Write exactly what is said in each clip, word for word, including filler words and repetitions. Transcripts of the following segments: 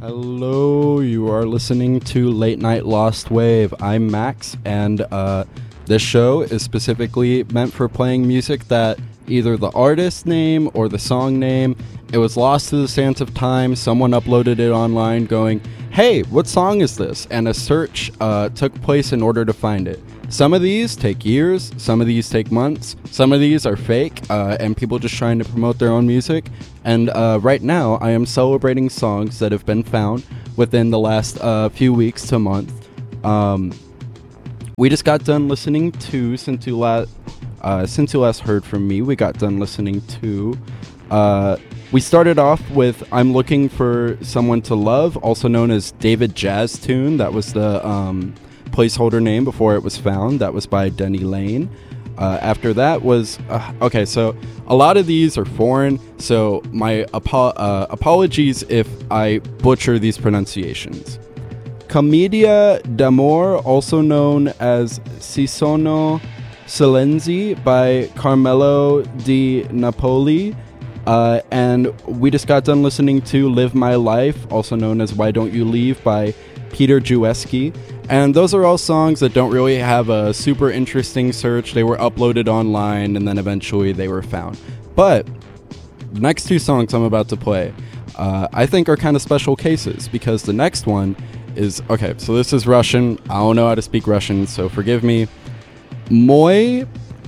Hello, you are listening to Late Night Lost Wave. I'm Max, and uh, this show is specifically meant for playing music that either the artist name or the song name, it was lost to the sands of time. Someone uploaded it online going, hey, what song is this? And a search uh, took place in order to find it. Some of these take years, some of these take months, some of these are fake, uh, and people just trying to promote their own music. And uh, right now, I am celebrating songs that have been found within the last uh, few weeks to month. Um, we just got done listening to, since you, la- uh, since you last heard from me, we got done listening to, uh, we started off with I'm Looking for Someone to Love, also known as David Jazz Tune. That was the um, placeholder name before it was found. That was by Denny Lane. Uh, after that was, uh, okay, so a lot of these are foreign, so my apo- uh, apologies if I butcher these pronunciations. Commedia d'amore, also known as Si sono Silenzi by Carmelo Di Napoli. Uh, and we just got done listening to Live My Life, also known as Why Don't You Leave by Peter Jueski. And those are all songs that don't really have a super interesting search. They were uploaded online and then eventually they were found. But the next two songs I'm about to play, uh, I think are kind of special cases, because the next one is, okay, so this is Russian. I don't know how to speak Russian, so forgive me. Moi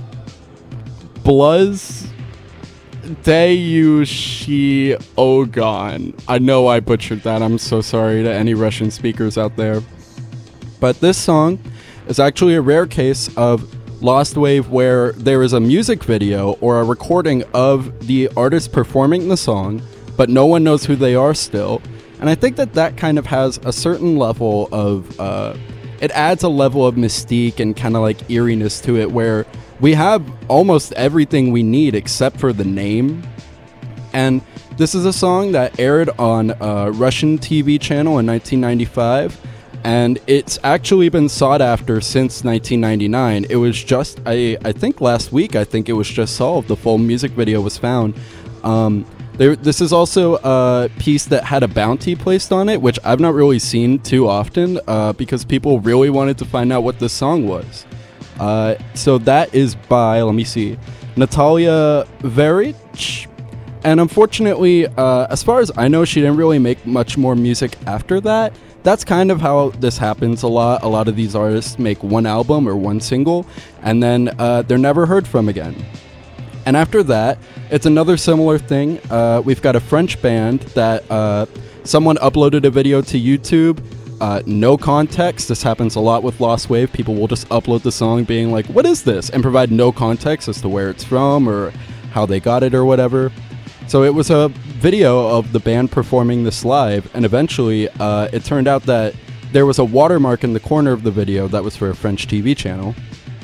Bluz Deyushi Ogon. I know I butchered that. I'm so sorry to any Russian speakers out there. But this song is actually a rare case of Lost Wave where there is a music video or a recording of the artist performing the song, but no one knows who they are still. And I think that that kind of has a certain level of, uh, it adds a level of mystique and kind of like eeriness to it, where we have almost everything we need except for the name. And this is a song that aired on a Russian T V channel in nineteen ninety-five. And it's actually been sought after since nineteen ninety-nine. It was just, I, I think last week, I think it was just solved. The full music video was found. Um, there, this is also a piece that had a bounty placed on it, which I've not really seen too often, uh, because people really wanted to find out what this song was. Uh, so that is by, let me see, Natalia Verich. And unfortunately, uh, as far as I know, she didn't really make much more music after that. That's kind of how this happens a lot. A lot of these artists make one album or one single, and then uh, they're never heard from again. And after that, it's another similar thing. Uh, we've got a French band that uh, someone uploaded a video to YouTube. Uh, no context. This happens a lot with Lost Wave. People will just upload the song being like, what is this? And provide no context as to where it's from or how they got it or whatever. So it was a video of the band performing this live, and eventually uh, it turned out that there was a watermark in the corner of the video that was for a French T V channel.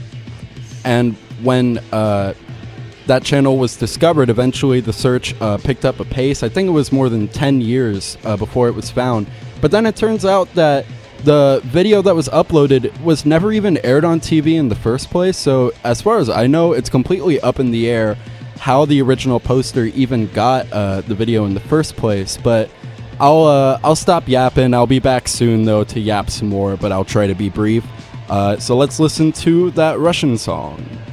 And when uh, that channel was discovered, eventually the search uh, picked up a pace. I think it was more than ten years uh, before it was found. But then it turns out that the video that was uploaded was never even aired on T V in the first place. So as far as I know, it's completely up in the air how the original poster even got uh, the video in the first place. But I'll uh, I'll stop yapping. I'll be back soon, though, to yap some more, but I'll try to be brief. Uh, so let's listen to that Russian song.